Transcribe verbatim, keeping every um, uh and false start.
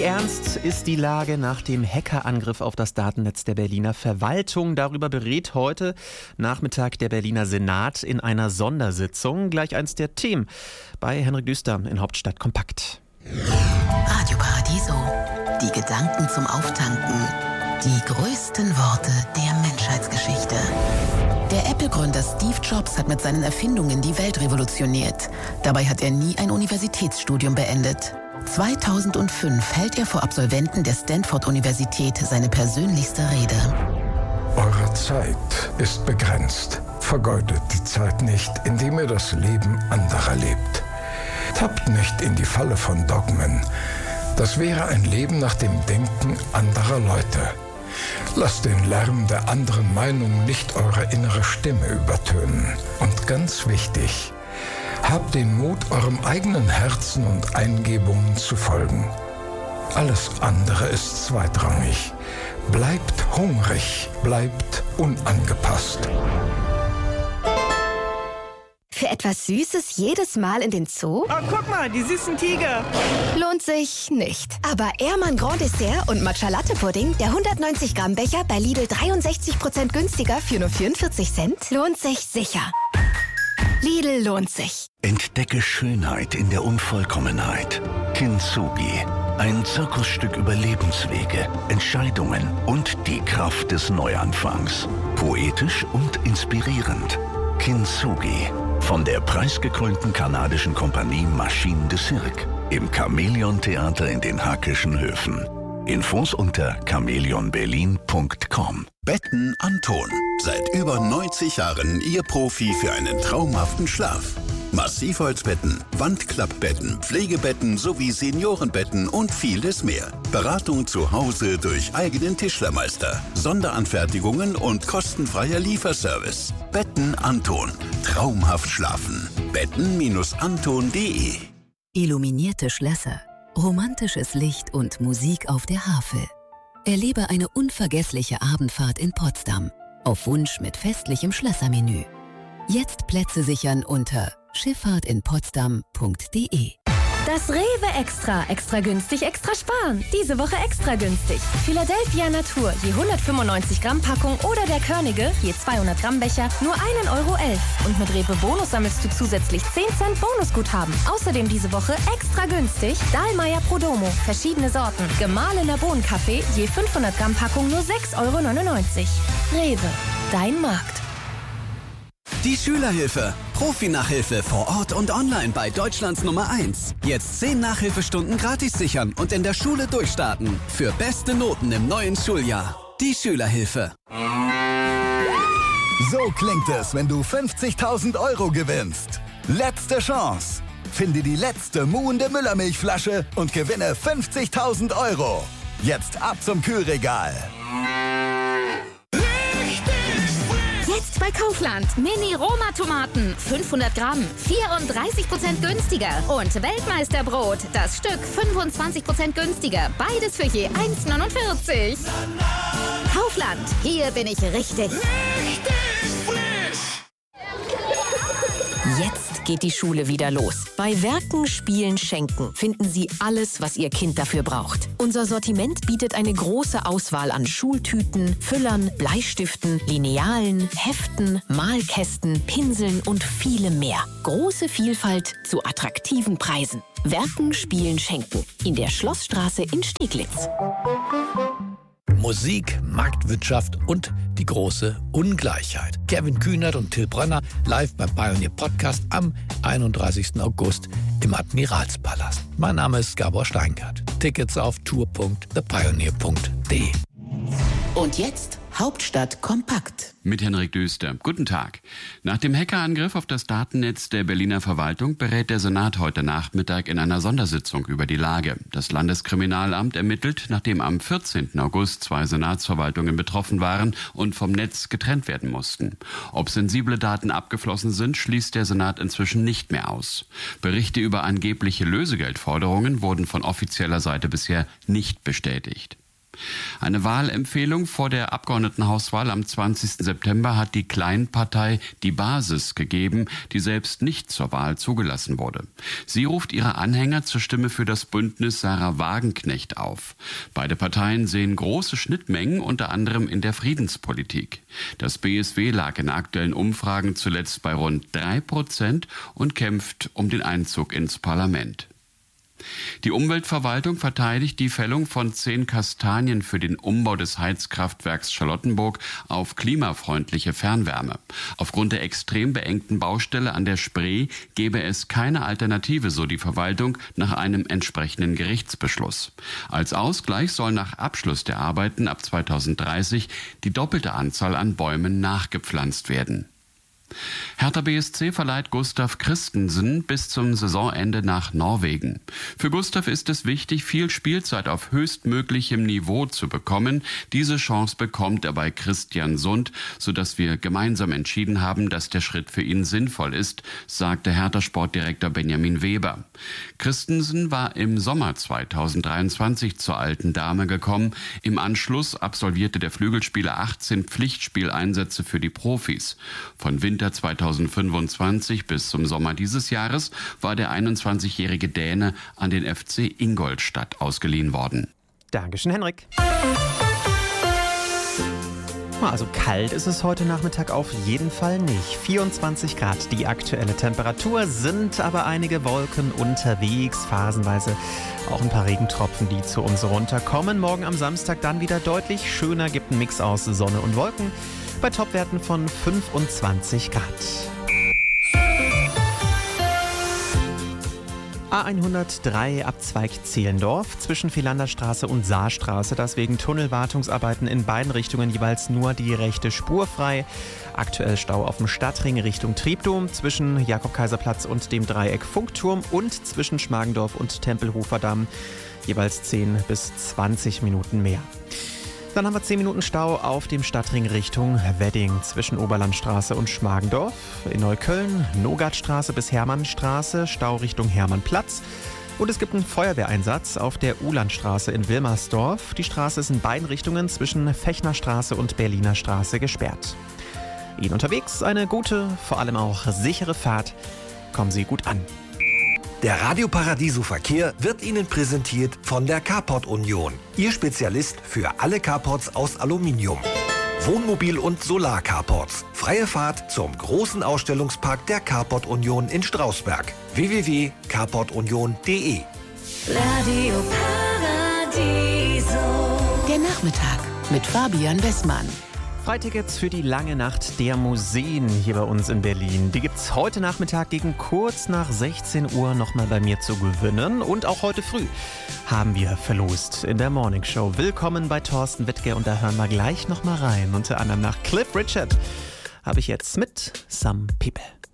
ernst ist die Lage nach dem Hackerangriff auf das Datennetz der Berliner Verwaltung? Darüber berät heute Nachmittag der Berliner Senat in einer Sondersitzung. Gleich eins der Themen bei Henrik Düster in Hauptstadt Kompakt. Radio Paradiso. Die Gedanken zum Auftanken. Die größten Worte der Menschheitsgeschichte. Der Apple-Gründer Steve Jobs hat mit seinen Erfindungen die Welt revolutioniert. Dabei hat er nie ein Universitätsstudium beendet. zweitausendfünf hält er vor Absolventen der Stanford-Universität seine persönlichste Rede. Eure Zeit ist begrenzt. Vergeudet die Zeit nicht, indem ihr das Leben anderer lebt. Tappt nicht in die Falle von Dogmen. Das wäre ein Leben nach dem Denken anderer Leute. Lasst den Lärm der anderen Meinung nicht eure innere Stimme übertönen. Und ganz wichtig, habt den Mut, eurem eigenen Herzen und Eingebungen zu folgen. Alles andere ist zweitrangig. Bleibt hungrig, bleibt unangepasst. Für etwas Süßes jedes Mal in den Zoo? Oh, guck mal, die süßen Tiger. Lohnt sich nicht. Aber Ehrmann Grand Dessert und Matcha Latte Pudding, der hundertneunzig Gramm Becher bei Lidl dreiundsechzig Prozent günstiger für nur vierundvierzig Cent, lohnt sich sicher. Lidl lohnt sich. Entdecke Schönheit in der Unvollkommenheit. Kintsugi. Ein Zirkusstück über Lebenswege, Entscheidungen und die Kraft des Neuanfangs. Poetisch und inspirierend. Kintsugi. Von der preisgekrönten kanadischen Kompanie Machine de Cirque. Im Chamäleon-Theater in den Hackischen Höfen. Infos unter chamäleon berlin punkt com. Betten Anton. Seit über neunzig Jahren Ihr Profi für einen traumhaften Schlaf. Massivholzbetten, Wandklappbetten, Pflegebetten sowie Seniorenbetten und vieles mehr. Beratung zu Hause durch eigenen Tischlermeister, Sonderanfertigungen und kostenfreier Lieferservice. Betten Anton. Traumhaft schlafen. betten Anton punkt de. Illuminierte Schlösser, romantisches Licht und Musik auf der Havel. Erlebe eine unvergessliche Abendfahrt in Potsdam. Auf Wunsch mit festlichem Schlössermenü. Jetzt Plätze sichern unter schifffahrt in potsdam punkt de. Das Rewe Extra. Extra günstig, extra sparen. Diese Woche extra günstig. Philadelphia Natur, je hundertfünfundneunzig Gramm Packung oder der Körnige, je zweihundert Gramm Becher, nur ein Euro elf. Und mit Rewe Bonus sammelst du zusätzlich zehn Cent Bonusguthaben. Außerdem diese Woche extra günstig Dahlmeier Prodomo, verschiedene Sorten. Gemahlener Bohnenkaffee, je fünfhundert Gramm Packung nur sechs Euro neunundneunzig. Rewe, dein Markt. Die Schülerhilfe. Profi-Nachhilfe vor Ort und online bei Deutschlands Nummer eins. Jetzt zehn Nachhilfestunden gratis sichern und in der Schule durchstarten. Für beste Noten im neuen Schuljahr. Die Schülerhilfe. So klingt es, wenn du fünfzigtausend Euro gewinnst. Letzte Chance. Finde die letzte muhende Müllermilchflasche und gewinne fünfzigtausend Euro. Jetzt ab zum Kühlregal. Jetzt bei Kaufland. Mini-Roma-Tomaten. fünfhundert Gramm. vierunddreißig Prozent günstiger. Und Weltmeisterbrot. Das Stück fünfundzwanzig Prozent günstiger. Beides für je eins neunundvierzig. Kaufland. Hier bin ich richtig. Richtig frisch. Jetzt geht die Schule wieder los. Bei Werken, Spielen, Schenken finden Sie alles, was Ihr Kind dafür braucht. Unser Sortiment bietet eine große Auswahl an Schultüten, Füllern, Bleistiften, Linealen, Heften, Malkästen, Pinseln und vielem mehr. Große Vielfalt zu attraktiven Preisen. Werken, Spielen, Schenken. In der Schlossstraße in Steglitz. Musik, Marktwirtschaft und die große Ungleichheit. Kevin Kühnert und Till Brönner live beim Pioneer Podcast am einunddreißigsten August im Admiralspalast. Mein Name ist Gabor Steingart. Tickets auf tour punkt the pioneer punkt de. Und jetzt Hauptstadt kompakt. Mit Henrik Düster. Guten Tag. Nach dem Hackerangriff auf das Datennetz der Berliner Verwaltung berät der Senat heute Nachmittag in einer Sondersitzung über die Lage. Das Landeskriminalamt ermittelt, nachdem am vierzehnten August zwei Senatsverwaltungen betroffen waren und vom Netz getrennt werden mussten. Ob sensible Daten abgeflossen sind, schließt der Senat inzwischen nicht mehr aus. Berichte über angebliche Lösegeldforderungen wurden von offizieller Seite bisher nicht bestätigt. Eine Wahlempfehlung vor der Abgeordnetenhauswahl am zwanzigsten September hat die Kleinpartei Die Basis gegeben, die selbst nicht zur Wahl zugelassen wurde. Sie ruft ihre Anhänger zur Stimme für das Bündnis Sarah Wagenknecht auf. Beide Parteien sehen große Schnittmengen, unter anderem in der Friedenspolitik. Das B S W lag in aktuellen Umfragen zuletzt bei rund drei Prozent und kämpft um den Einzug ins Parlament. Die Umweltverwaltung verteidigt die Fällung von zehn Kastanien für den Umbau des Heizkraftwerks Charlottenburg auf klimafreundliche Fernwärme. Aufgrund der extrem beengten Baustelle an der Spree gebe es keine Alternative, so die Verwaltung, nach einem entsprechenden Gerichtsbeschluss. Als Ausgleich soll nach Abschluss der Arbeiten ab zweitausenddreißig die doppelte Anzahl an Bäumen nachgepflanzt werden. Hertha B S C verleiht Gustav Christensen bis zum Saisonende nach Norwegen. Für Gustav ist es wichtig, viel Spielzeit auf höchstmöglichem Niveau zu bekommen. Diese Chance bekommt er bei Christian Sund, sodass wir gemeinsam entschieden haben, dass der Schritt für ihn sinnvoll ist, sagte Hertha-Sportdirektor Benjamin Weber. Christensen war im Sommer zweitausenddreiundzwanzig zur alten Dame gekommen. Im Anschluss absolvierte der Flügelspieler achtzehn Pflichtspieleinsätze für die Profis. Von Winter zweitausendfünfundzwanzig bis zum Sommer dieses Jahres war der einundzwanzigjährige Däne an den F C Ingolstadt ausgeliehen worden. Dankeschön, Henrik. Also kalt ist es heute Nachmittag auf jeden Fall nicht. vierundzwanzig Grad die aktuelle Temperatur, sind aber einige Wolken unterwegs, phasenweise auch ein paar Regentropfen, die zu uns runterkommen. Morgen am Samstag dann wieder deutlich schöner, gibt einen Mix aus Sonne und Wolken bei Topwerten von fünfundzwanzig Grad. A hundertdrei Abzweig Zehlendorf zwischen Vilanderstraße und Saarstraße. Das wegen Tunnelwartungsarbeiten in beiden Richtungen jeweils nur die rechte Spur frei. Aktuell Stau auf dem Stadtring Richtung Treptow zwischen Jakob-Kaiser-Platz und dem Dreieck Funkturm und zwischen Schmargendorf und Tempelhofer-Damm jeweils zehn bis zwanzig Minuten mehr. Dann haben wir zehn Minuten Stau auf dem Stadtring Richtung Wedding zwischen Oberlandstraße und Schmargendorf. In Neukölln Nogatstraße bis Hermannstraße, Stau Richtung Hermannplatz. Und es gibt einen Feuerwehreinsatz auf der Uhlandstraße in Wilmersdorf. Die Straße ist in beiden Richtungen zwischen Fechnerstraße und Berliner Straße gesperrt. Ihnen unterwegs eine gute, vor allem auch sichere Fahrt. Kommen Sie gut an. Der Radio Paradiso Verkehr wird Ihnen präsentiert von der Carport Union. Ihr Spezialist für alle Carports aus Aluminium. Wohnmobil- und Solar-Carports. Freie Fahrt zum großen Ausstellungspark der Carport Union in Strausberg. w w w punkt carport union punkt d e. Radio Paradiso. Der Nachmittag mit Fabian Wessmann. Freitickets für die lange Nacht der Museen hier bei uns in Berlin. Die gibt's heute Nachmittag gegen kurz nach sechzehn Uhr nochmal bei mir zu gewinnen. Und auch heute früh haben wir verlost in der Morning Show. Willkommen bei Thorsten Wittke und da hören wir gleich nochmal rein. Unter anderem nach Cliff Richard habe ich jetzt mit Some People.